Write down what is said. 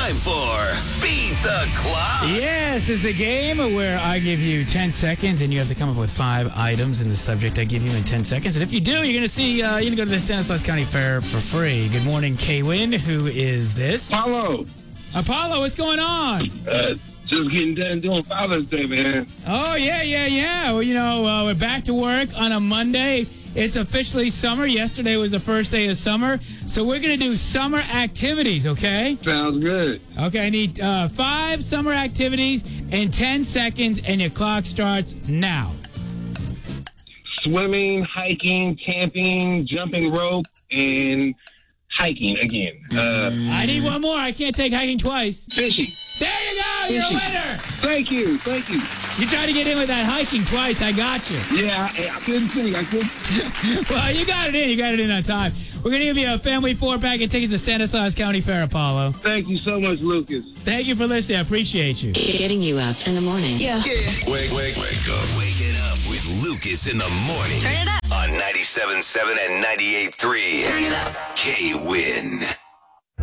time for Beat the Clock. Yes, it's a game where I give you 10 seconds and you have to come up with 5 items in the subject I give you in 10 seconds. And if you do, you're going to see, you're going to go to the Stanislaus County Fair for free. Good morning, K-Win. Who is this? Apollo. Apollo, what's going on? Just getting done doing Father's Day, man. Oh, yeah. Well, we're back to work on a Monday. It's officially summer. Yesterday was the first day of summer. So we're going to do summer activities, okay? Sounds good. Okay, I need 5 summer activities in 10 seconds, and your clock starts now. Swimming, hiking, camping, jumping rope, and hiking again. I need one more. I can't take hiking twice. Fishing. There you go. You're a winner. Thank you. You tried to get in with that hiking twice. I got you. Yeah, I couldn't think. Well, you got it in. You got it in on time. We're going to give you a family 4-pack of tickets to Stanislaus County Fair, Apollo. Thank you so much, Lucas. Thank you for listening. I appreciate you. Getting you up in the morning. Yeah. Wake up. Wake it up with Lucas in the morning. Turn it up. On 97.7 and 98.3. Turn it up. K-Win.